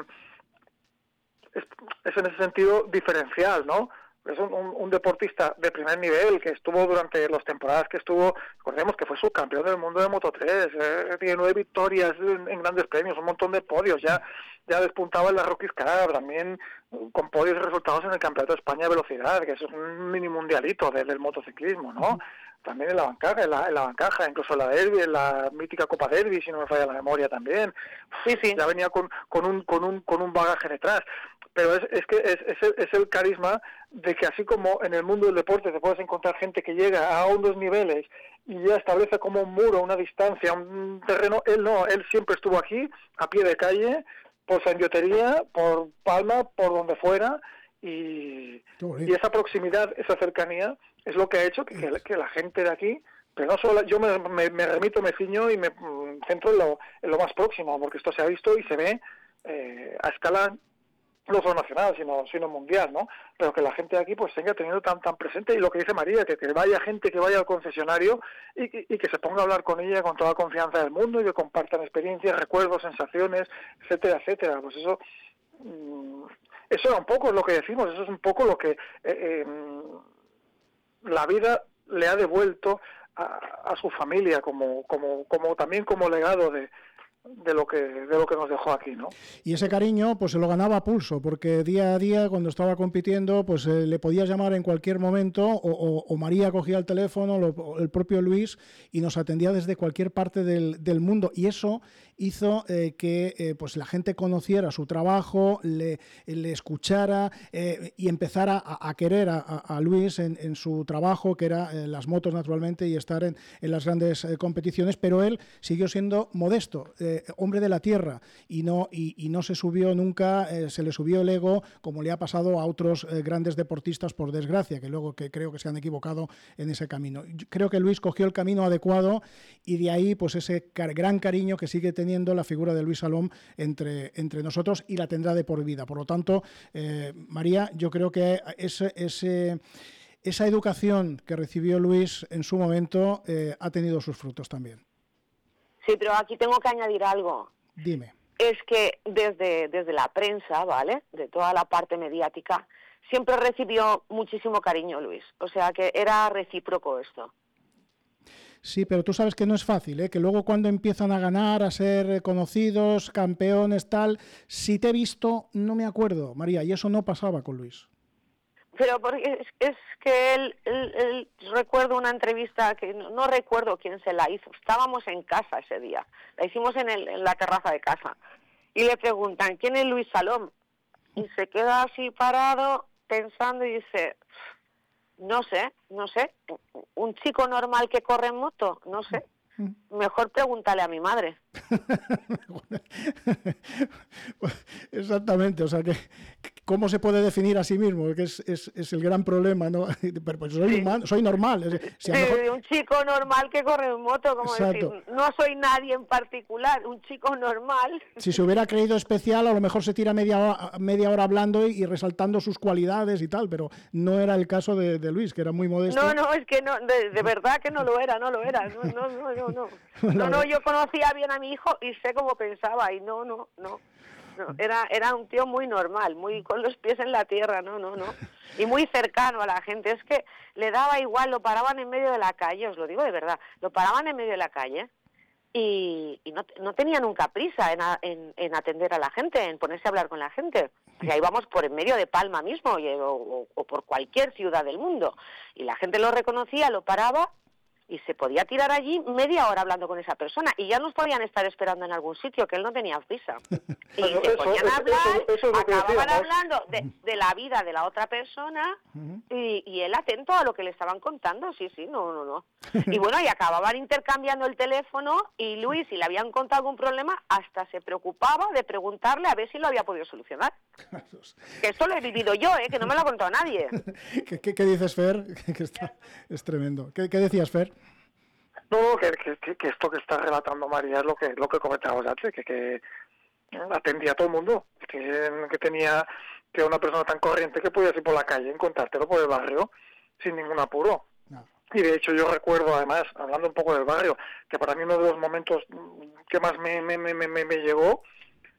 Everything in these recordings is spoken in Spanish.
es en ese sentido diferencial, ¿no? Es un deportista de primer nivel que estuvo durante las temporadas que estuvo, recordemos que fue subcampeón del mundo de Moto3, tiene 9 victorias en grandes premios, un montón de podios, ya despuntaba en la Rookies Cup, también con podios y resultados en el Campeonato de España de Velocidad, que eso es un mini mundialito del motociclismo, ¿no? También en la bancaja, en la bancaja, incluso en la Derby, en la mítica Copa Derby, si no me falla la memoria también. Sí. Ya venía con un bagaje detrás. Pero es el carisma de que así como en el mundo del deporte te puedes encontrar gente que llega a unos niveles y ya establece como un muro, una distancia, un terreno, él siempre estuvo aquí, a pie de calle, por San Llotería, por Palma, por donde fuera, y esa proximidad, esa cercanía, es lo que ha hecho que la gente de aquí, pero no solo, yo me remito, me ciño y me centro en lo más próximo, porque esto se ha visto y se ve a escala no solo nacional, sino mundial, ¿no? Pero que la gente de aquí pues tenga teniendo tan presente, y lo que dice María, que vaya gente que vaya al concesionario y que se ponga a hablar con ella con toda la confianza del mundo y que compartan experiencias, recuerdos, sensaciones, etcétera, etcétera. Pues eso era un poco lo que decimos, eso es un poco lo que la vida le ha devuelto a su familia como también como legado de lo que nos dejó aquí, ¿no? Y ese cariño pues se lo ganaba a pulso, porque día a día cuando estaba compitiendo pues le podías llamar en cualquier momento o María cogía el teléfono, el propio Luis, y nos atendía desde cualquier parte del mundo, y eso hizo que pues la gente conociera su trabajo, le escuchara y empezara a querer a Luis en su trabajo, que era las motos naturalmente y estar en las grandes competiciones, pero él siguió siendo modesto, hombre de la tierra, y no se subió nunca, se le subió el ego, como le ha pasado a otros grandes deportistas, por desgracia, que luego que creo que se han equivocado en ese camino. Yo creo que Luis cogió el camino adecuado, y de ahí pues ese gran cariño que sigue teniendo la figura de Luis Salom entre nosotros, y la tendrá de por vida. Por lo tanto, María, yo creo que esa educación que recibió Luis en su momento ha tenido sus frutos también. Sí, pero aquí tengo que añadir algo. Dime. Es que desde la prensa, ¿vale?, de toda la parte mediática, siempre recibió muchísimo cariño Luis. O sea que era recíproco esto. Sí, pero tú sabes que no es fácil, que luego cuando empiezan a ganar, a ser conocidos, campeones, tal, si te he visto, no me acuerdo, María, y eso no pasaba con Luis. Pero porque es que él recuerdo una entrevista que no recuerdo quién se la hizo. Estábamos en casa ese día, la hicimos en la terraza de casa, y le preguntan ¿quién es Luis Salom? Y se queda así parado pensando y dice no sé, un chico normal que corre en moto, no sé. Mejor pregúntale a mi madre. Exactamente, o sea que ¿cómo se puede definir a sí mismo? Que es el gran problema, ¿no? Pero pues soy humano, soy normal. Si un chico normal que corre en moto, como decir, no soy nadie en particular, un chico normal. Si se hubiera creído especial, a lo mejor se tira media hora hablando y resaltando sus cualidades y tal, pero no era el caso de Luis, que era muy modesto. No, es que no, de verdad que no lo era. No, yo conocía bien a mi hijo y sé cómo pensaba, y no. Era un tío muy normal, muy con los pies en la tierra, no. Y muy cercano a la gente. Es que le daba igual, lo paraban en medio de la calle, os lo digo de verdad, lo paraban en medio de la calle y no tenía nunca prisa en atender a la gente, en ponerse a hablar con la gente. O sea, íbamos por en medio de Palma mismo o por cualquier ciudad del mundo, y la gente lo reconocía, lo paraba, y se podía tirar allí media hora hablando con esa persona, y ya nos podían estar esperando en algún sitio, que él no tenía prisa. Y se ponían a hablar, acababan hablando de la vida de la otra persona, y él atento a lo que le estaban contando, sí, no. Y bueno, y acababan intercambiando el teléfono, y Luis, si le habían contado algún problema, hasta se preocupaba de preguntarle a ver si lo había podido solucionar. Que esto lo he vivido yo, que no me lo ha contado nadie. ¿Qué dices, Fer? Que es tremendo. ¿Qué decías, Fer? No, que esto que está relatando María es lo que comentábamos antes, que atendía a todo el mundo, que tenía que una persona tan corriente que podías ir por la calle, encontrártelo por el barrio sin ningún apuro. No. Y de hecho yo recuerdo, además, hablando un poco del barrio, que para mí uno de los momentos que más me llegó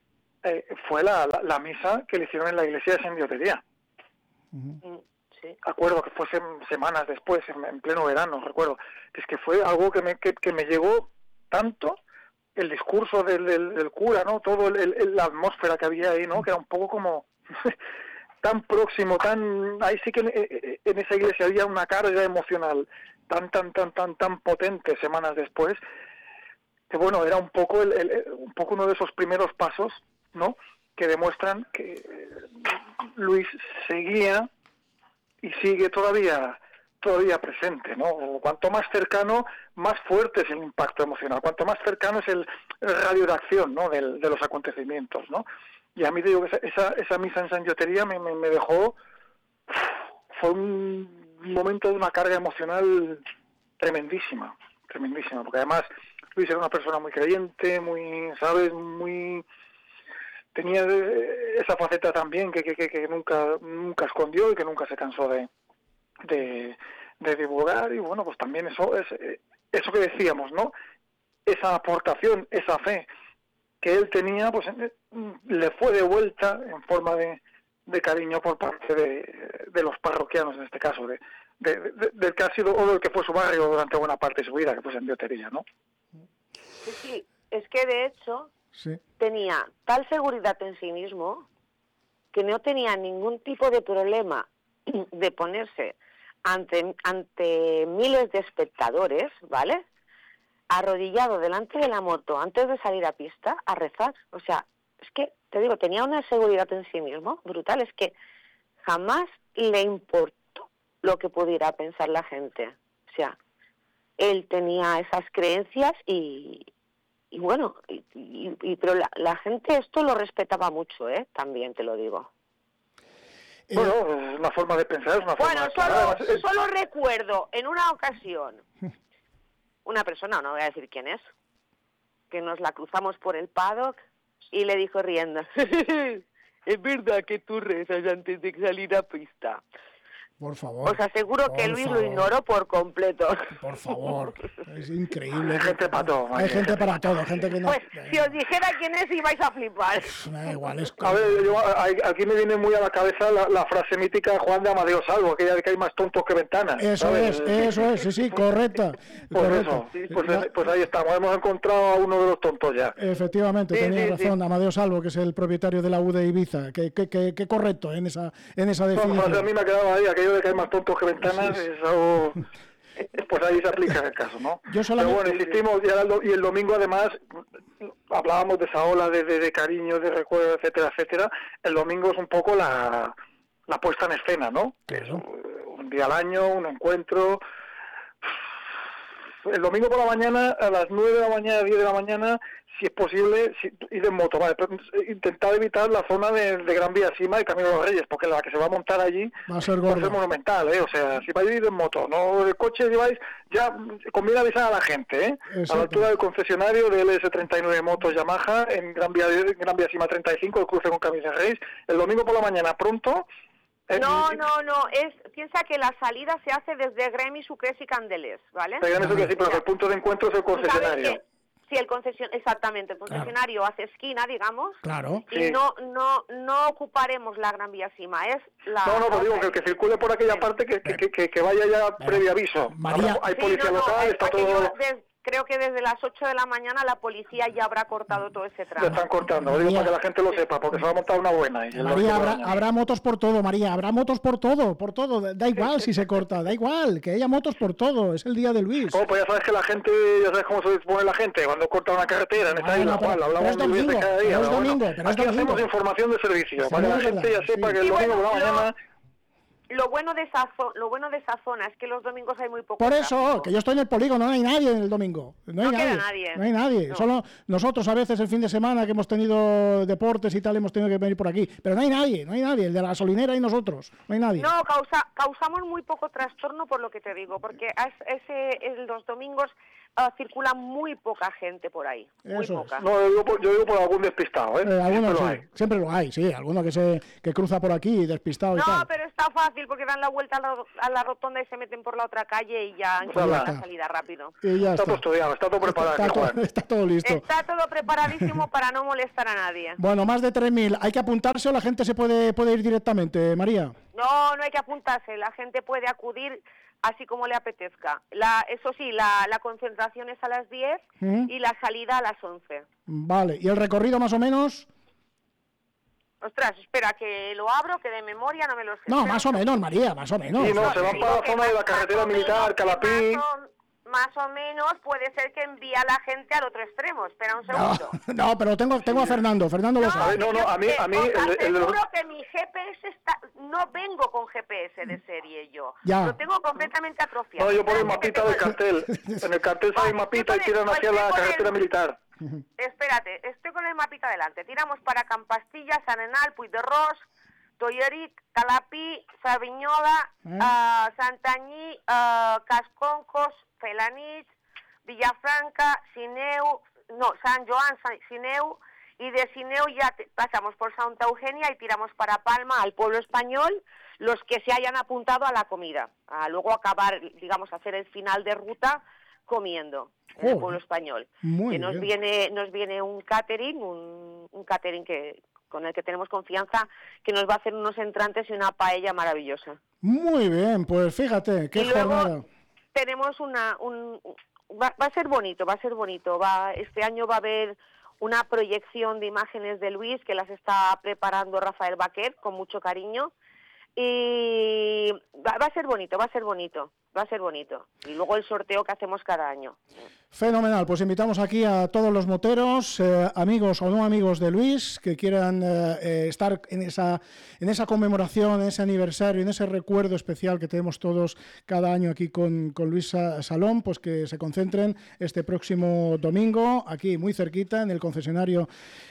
fue la misa que le hicieron en la iglesia de Santiotería. Sí. Acuerdo que fue semanas después, en pleno verano, recuerdo. Es que fue algo que me llegó tanto, el discurso del cura, ¿no? Todo la atmósfera que había ahí, ¿no? Que era un poco como tan próximo, ahí sí que en esa iglesia había una carga emocional tan potente semanas después, que bueno, era un poco uno de esos primeros pasos, ¿no? Que demuestran que Luis seguía y sigue todavía presente, ¿no? Cuanto más cercano, más fuerte es el impacto emocional, cuanto más cercano es el radio de acción, ¿no? de los acontecimientos, ¿no? Y a mí te digo que esa misa en Santiotería me dejó, fue un momento de una carga emocional tremendísima, porque además Luis era una persona muy creyente, muy, ¿sabes? Tenía esa faceta también que nunca escondió y que nunca se cansó de divulgar, y bueno, pues también eso que decíamos, ¿no? Esa aportación, esa fe que él tenía, pues le fue devuelta en forma de cariño por parte de los parroquianos, en este caso, del que ha sido, o del que fue su barrio durante buena parte de su vida, que fue Santiotería, ¿no? Sí, es que de hecho tenía tal seguridad en sí mismo que no tenía ningún tipo de problema de ponerse ante miles de espectadores, ¿vale? Arrodillado delante de la moto antes de salir a pista a rezar. O sea, es que, te digo, tenía una seguridad en sí mismo brutal. Es que jamás le importó lo que pudiera pensar la gente. O sea, él tenía esas creencias y bueno, pero la gente esto lo respetaba mucho, también te lo digo. Bueno, es una forma de pensar, es una forma de... solo recuerdo en una ocasión una persona, no voy a decir quién es, que nos la cruzamos por el paddock y le dijo riendo, es verdad que tú rezas antes de salir a pista. Por favor. Os aseguro que Luis lo ignoró por completo. Por favor, es increíble. Hay gente para todo. Hay gente para todo, gente que no... Pues si os dijera quién es ibais a flipar. Me da igual, es A ver, aquí me viene muy a la cabeza la frase mítica de Juan de Amadeo Salvo, aquella de que hay más tontos que ventanas. Eso es, sí, correcta. Eso, pues ahí estamos, hemos encontrado a uno de los tontos ya. Efectivamente, tenía razón, Amadeo Salvo, que es el propietario de la U de Ibiza, que correcto en esa definición. No, a mí me ha quedado ahí, aquello de que hay más tontos que ventanas, eso, pues ahí se aplica en el caso, ¿no? Pero bueno, insistimos, y el domingo además hablábamos de esa ola de cariño, de recuerdo, etcétera. El domingo es un poco la puesta en escena, ¿no? Claro. Un día al año, un encuentro. El domingo por la mañana, a las 9 de la mañana, 10 de la mañana, si es posible, ir en moto, ¿vale? Pero intentar evitar la zona de Gran Vía Sima y Camino de los Reyes, porque la que se va a montar allí va a ser monumental, ¿eh? O sea, si vais a ir en moto, no de coche, lleváis, ya conviene avisar a la gente, ¿eh? A la altura del concesionario de LS39 Motos Yamaha, en Gran Vía Sima 35, el cruce con Camino de los Reyes, el domingo por la mañana pronto. No, piensa que la salida se hace desde Gremis, Sucres y Candelés, ¿vale? Pero el punto de encuentro es el concesionario. Sí, exactamente, el concesionario hace esquina, digamos, claro. Y no ocuparemos la Gran Vía Sima, es la... No, pues digo que el que circule por aquella parte que vaya ya previo aviso. María, hay policía local, está todo... Creo que desde las 8 de la mañana la policía ya habrá cortado todo ese tramo. Lo están cortando, lo digo para que la gente lo sepa, porque se va a montar una buena. María, habrá motos por todo, María, habrá motos por todo. Da igual si se corta, da igual, que haya motos por todo, es el día de Luis. Pues ya sabes que la gente, ya sabes cómo se dispone la gente cuando corta una carretera en esta isla, hablamos de Luis de cada día. Aquí hacemos información de servicio, para que la gente ya sepa que el domingo por la mañana... Lo bueno de esa zona es que los domingos hay muy poco. Por eso, tráfico. Que yo estoy en el polígono, no hay nadie en el domingo. No hay nadie. No. Solo nosotros a veces el fin de semana que hemos tenido deportes y tal hemos tenido que venir por aquí. Pero no hay nadie. El de la gasolinera y nosotros. No hay nadie. No, causamos muy poco trastorno por lo que te digo, porque los domingos circula muy poca gente por ahí. Muy poca. No, yo digo por algún despistado, ¿eh? Algunos sí, siempre lo hay, sí. Alguno que cruza por aquí despistado y tal. No, pero está fácil porque dan la vuelta a la rotonda y se meten por la otra calle y ya encuentran la salida rápido. Y ya está todo estudiado, está todo preparado. Está todo listo. Está todo preparadísimo para no molestar a nadie. Bueno, más de 3.000. ¿Hay que apuntarse o la gente se puede ir directamente, María? No, no hay que apuntarse. La gente puede acudir así como le apetezca. Eso sí, la concentración es a las 10 y la salida a las 11. Vale. ¿Y el recorrido más o menos? Ostras, espera, que lo abro, que de memoria no me lo sé. No, más o menos, María, más o menos. Sí, no, se van para la zona de la carretera militar, Calapí. Más o menos puede ser que envíe a la gente al otro extremo. Espera un segundo. No, pero tengo a Fernando. Fernando lo sabe. A mí seguro que mi GPS está... No vengo con GPS de serie yo. Ya. Lo tengo completamente atrofiado. No, yo por el mapita del cartel. En el cartel sale el mapita y tiran hacia la carretera militar. Espérate, estoy con el mapita delante. Tiramos para Campastilla, San Enal, Puigdrós, Tolleric, Calapí, Savinyola, Santanyí, Casconcos, Felanich, Villafranca, Sant Joan, Sineu, y de Sineu ya pasamos por Santa Eugenia y tiramos para Palma, al pueblo español, los que se hayan apuntado a la comida. Luego acabar, digamos, hacer el final de ruta comiendo en el pueblo español. Que nos viene un catering, un catering con el que tenemos confianza, que nos va a hacer unos entrantes y una paella maravillosa. Muy bien, pues fíjate, qué jornada. Tenemos va a ser bonito. Este año va a haber una proyección de imágenes de Luis que las está preparando Rafael Baquer con mucho cariño y va a ser bonito. Y luego el sorteo que hacemos cada año. Fenomenal, pues invitamos aquí a todos los moteros, amigos o no amigos de Luis, que quieran estar en esa conmemoración, en ese aniversario, en ese recuerdo especial que tenemos todos cada año aquí con Luis Salom, pues que se concentren este próximo domingo, aquí muy cerquita, en el concesionario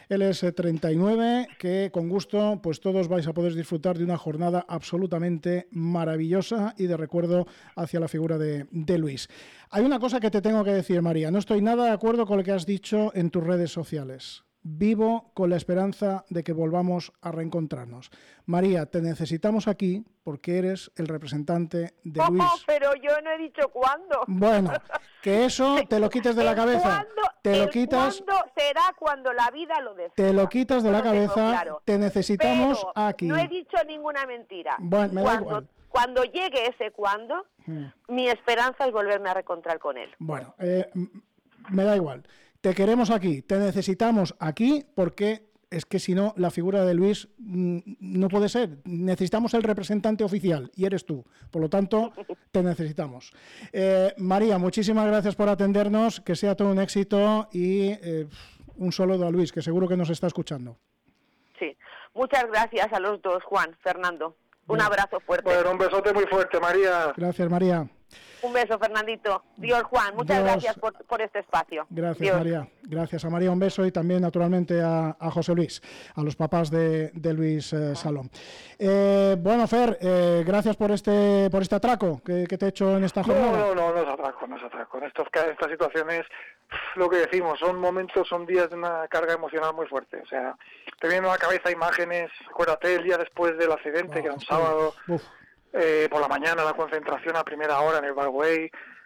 LS39, que con gusto pues todos vais a poder disfrutar de una jornada absolutamente maravillosa y de recuerdo hacia la figura de Luis. Hay una cosa que te tengo que decir, María. No estoy nada de acuerdo con lo que has dicho en tus redes sociales. Vivo con la esperanza de que volvamos a reencontrarnos. María, te necesitamos aquí porque eres el representante de Luis. Pero yo no he dicho cuándo. Bueno, que eso te lo quites de la cabeza. ¿Cuándo será cuando la vida lo desee? Te lo quitas de la cabeza. Claro. Te necesitamos aquí. No he dicho ninguna mentira. Bueno, me da igual. Cuando llegue ese cuándo, mi esperanza es volverme a reencontrar con él. Bueno, me da igual. Te queremos aquí, te necesitamos aquí porque es que si no, la figura de Luis no puede ser. Necesitamos el representante oficial y eres tú. Por lo tanto, te necesitamos. María, muchísimas gracias por atendernos, que sea todo un éxito y un saludo a Luis, que seguro que nos está escuchando. Sí, muchas gracias a los dos, Juan, Fernando. Un abrazo fuerte. Bueno, un besote muy fuerte, María. Gracias, María. Un beso, Fernandito. Dios, Juan, muchas gracias por este espacio. Gracias, Dios. María. Gracias a María, un beso y también, naturalmente, a José Luis, a los papás de Luis Salom. Bueno, Fer, gracias por este atraco que te he hecho en esta jornada. No es atraco. En estas situaciones, lo que decimos, son días de una carga emocional muy fuerte. O sea, te vienen a la cabeza imágenes, acuérdate el día después del accidente, que era un sábado... por la mañana la concentración a primera hora en el Barway,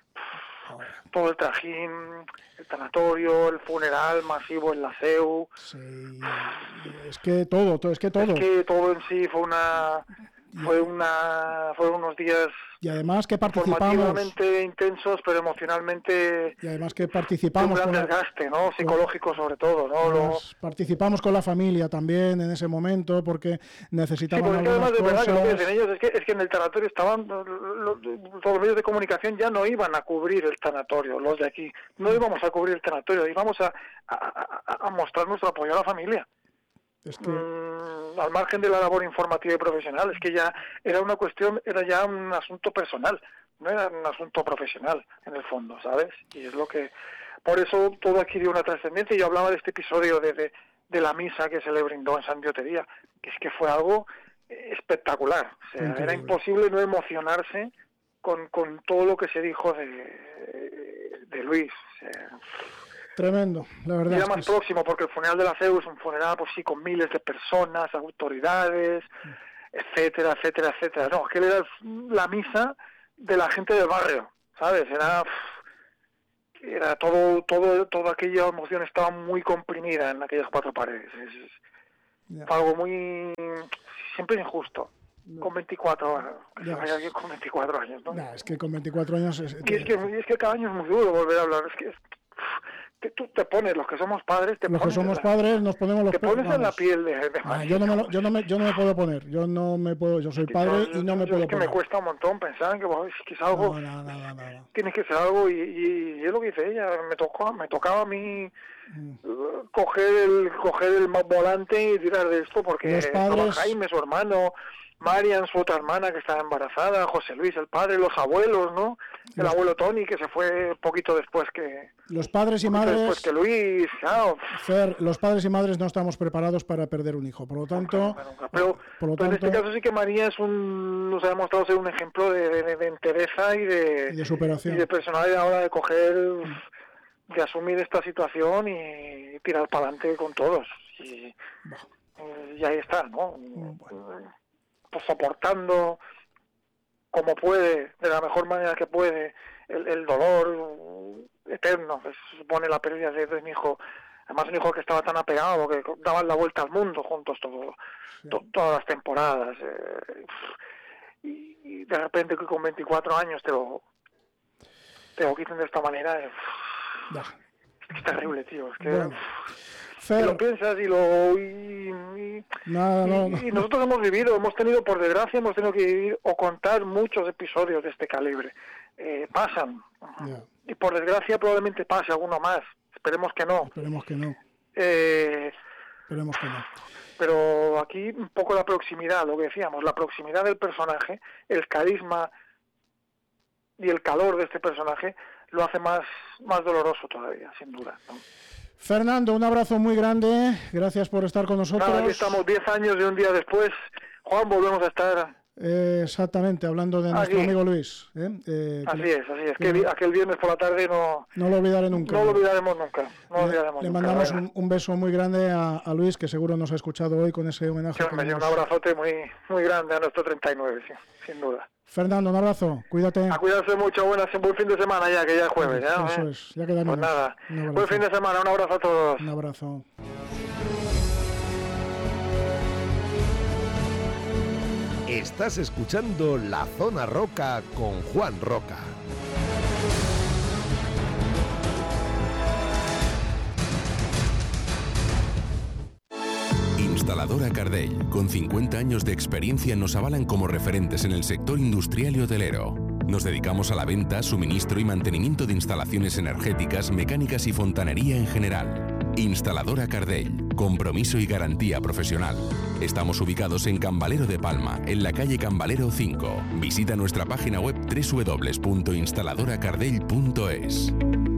todo el trajín, el tanatorio, el funeral masivo en la CEU. Sí, es que todo. Es que todo en sí fueron unos días y además que participamos informativamente intensos, pero emocionalmente y además que participamos un gran desgaste, ¿no? Psicológico sobre todo, ¿no? Participamos con la familia también en ese momento porque necesitaban porque algunas además de verdad cosas. que lo que dicen ellos es que en el tanatorio estaban todos los medios de comunicación ya no iban a cubrir el tanatorio, los de aquí no íbamos a cubrir el tanatorio, íbamos a mostrar nuestro apoyo a la familia. Al margen de la labor informativa y profesional, es que ya era una cuestión, era ya un asunto personal, no era un asunto profesional en el fondo, ¿sabes? Y es lo que, por eso todo adquirió una trascendencia. Yo hablaba de este episodio de la misa que se le brindó en San Diotería, que es que fue algo espectacular, o sea, era imposible no emocionarse con todo lo que se dijo de Luis, o sea, tremendo, la verdad. Y era más próximo, porque el funeral de la CEU es un funeral, pues sí, con miles de personas, autoridades, etcétera, etcétera, etcétera. No, aquel era la misa de la gente del barrio, ¿sabes? Era toda aquella emoción estaba muy comprimida en aquellas 4 paredes. Fue algo muy, siempre injusto. Con 24 años, con 24 años, ¿no? Es que con 24 años... Y es que cada año es muy duro volver a hablar, que tú te pones, los que somos padres, nos ponemos los te pones en la piel de yo no me puedo poner, yo soy padre y no me puedo poner. Es que me cuesta un montón pensar que es algo, tiene que ser algo, y es lo que dice ella, me tocaba a mí coger el volante y tirar de esto, porque Jaime, su hermano, Marian, su otra hermana que estaba embarazada, José Luis, el padre, los abuelos, ¿no? El abuelo Tony, que se fue poquito después que... Los padres y madres... Después que Luis, claro. Fer, los padres y madres no estamos preparados para perder un hijo, por lo tanto... Nunca. Pero en este caso sí que María nos ha demostrado ser un ejemplo de entereza y de superación. Y de personalidad a la hora de coger, de asumir esta situación y tirar para adelante con todos. Y ahí está, ¿no? Pues soportando como puede, de la mejor manera que puede, el dolor eterno que supone la pérdida de un hijo, además un hijo que estaba tan apegado, que daban la vuelta al mundo juntos todas las temporadas, y de repente que con 24 años te lo quiten de esta manera, es terrible, tío, es que... Bueno. Y lo piensas y nosotros hemos tenido por desgracia, que vivir o contar muchos episodios de este calibre. Pasan. Y por desgracia probablemente pase alguno más. Esperemos que no. Pero aquí un poco la proximidad, lo que decíamos, la proximidad del personaje, el carisma y el calor de este personaje lo hace más doloroso todavía, sin duda, ¿no? Fernando, un abrazo muy grande, gracias por estar con nosotros. Aquí estamos 10 años y un día después, Juan, volvemos a estar... exactamente, hablando de nuestro amigo Luis. Así es, que aquel viernes por la tarde no lo olvidaré nunca. No lo olvidaremos nunca. Le mandamos un beso muy grande a Luis, que seguro nos ha escuchado hoy con ese homenaje. Sí, un abrazote muy, muy grande a nuestro 39, sí, sin duda. Fernando, un abrazo, cuídate. A cuidarse mucho, buen fin de semana ya, que ya es jueves. Eso es, ya queda menos. Pues nada, buen fin de semana, un abrazo a todos. Un abrazo. Estás escuchando La Zona Roca con Juan Roca. Instaladora Cardell, con 50 años de experiencia, nos avalan como referentes en el sector industrial y hotelero. Nos dedicamos a la venta, suministro y mantenimiento de instalaciones energéticas, mecánicas y fontanería en general. Instaladora Cardell, compromiso y garantía profesional. Estamos ubicados en Cambalero de Palma, en la calle Cambalero 5. Visita nuestra página web www.instaladoracardell.es.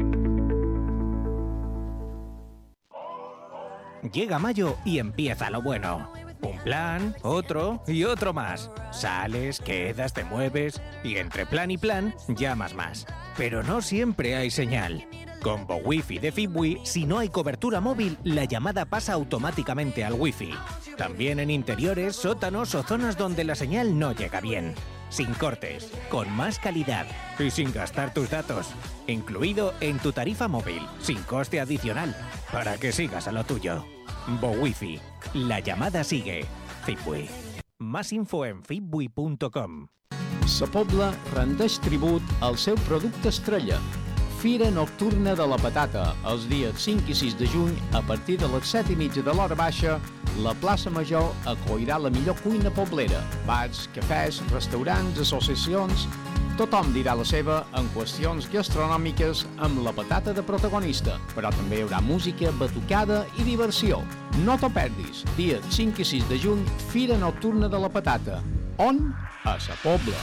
Llega mayo y empieza lo bueno. Un plan, otro y otro más. Sales, quedas, te mueves y entre plan y plan llamas más. Pero no siempre hay señal. Con BoWiFi de Fibwi, si no hay cobertura móvil, la llamada pasa automáticamente al Wi-Fi. También en interiores, sótanos o zonas donde la señal no llega bien. Sin cortes, con más calidad y sin gastar tus datos. Incluido en tu tarifa móvil, sin coste adicional, para que sigas a lo tuyo. BoWiFi. La llamada sigue. Fibwi. Más info en fibwi.com. Sa Pobla rendeix tribut al seu producte estrella. Fira Nocturna de la Patata. Els dies 5 i 6 de juny, a partir de les 7:30 de l'hora baixa, la plaça Major acollirà la millor cuina poblera. Bars, cafès, restaurants, associacions... Tothom dirà la seva en qüestions gastronòmiques amb la patata de protagonista, però també hi haurà música, batucada i diversió. No t'ho perdis. Dia 5 i 6 de juny, Fira Nocturna de la Patata. On? A Sa Pobla.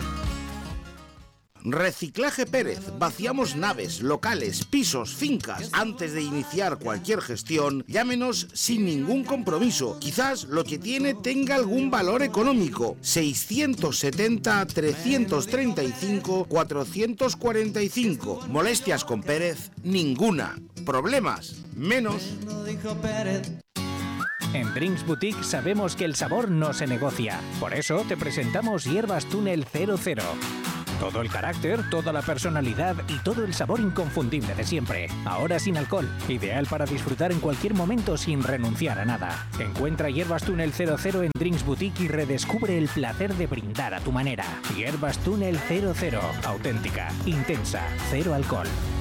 Reciclaje Pérez. Vaciamos naves, locales, pisos, fincas. Antes de iniciar cualquier gestión, llámenos sin ningún compromiso. Quizás lo que tiene tenga algún valor económico. 670-335-445. Molestias con Pérez, ninguna. Problemas, menos. En Drinks Boutique sabemos que el sabor no se negocia. Por eso te presentamos Hierbas Túnel 00. Todo el carácter, toda la personalidad y todo el sabor inconfundible de siempre. Ahora sin alcohol. Ideal para disfrutar en cualquier momento sin renunciar a nada. Encuentra Hierbas Túnel 00 en Drinks Boutique y redescubre el placer de brindar a tu manera. Hierbas Túnel 00. Auténtica, intensa, cero alcohol.